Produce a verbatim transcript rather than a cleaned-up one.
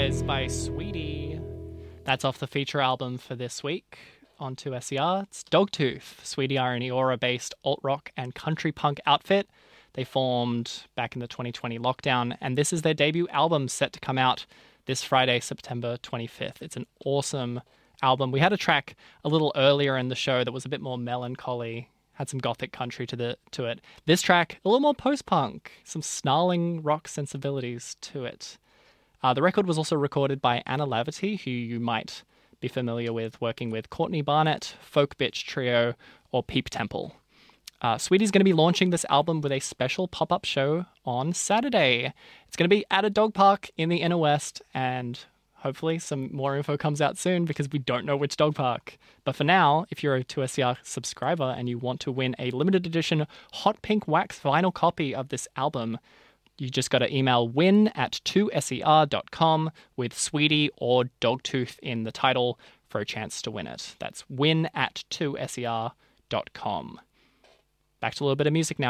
Rise by Sweetie. That's off the feature album for this week on two S E R. It's Dogtooth. Sweetie are an Eora-based alt-rock and country punk outfit. They formed back in the twenty twenty lockdown, and this is their debut album set to come out this Friday, September twenty-fifth. It's an awesome album. We had a track a little earlier in the show that was a bit more melancholy, had some gothic country to the to it. This track, a little more post-punk, some snarling rock sensibilities to it. Uh, the record was also recorded by Anna Laverty, who you might be familiar with working with Courtney Barnett, Folk Bitch Trio, or Peep Temple. Uh, Sweetie's going to be launching this album with a special pop-up show on Saturday. It's going to be at a dog park in the Inner West, and hopefully some more info comes out soon because we don't know which dog park. But for now, if you're a two S E R subscriber and you want to win a limited edition hot pink wax vinyl copy of this album, you just got to email win at two S E R dot com with Sweetie or Dogtooth in the title for a chance to win it. That's win at two S E R dot com. Back to a little bit of music now.